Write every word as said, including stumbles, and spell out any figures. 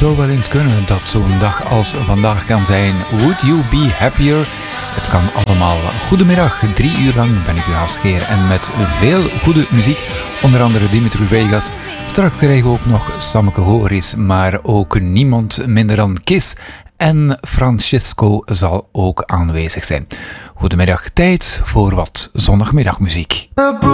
zou wel eens kunnen dat zo'n dag als vandaag kan zijn. Would you be happier? Het kan allemaal. Goedemiddag, drie uur lang ben ik uw gastheer en met veel goede muziek, onder andere Dimitri Vegas. Straks krijgen we ook nog Sammeke Horis, maar ook niemand minder dan Kiss. En Francisco zal ook aanwezig zijn. Goedemiddag, tijd voor wat zondagmiddagmuziek.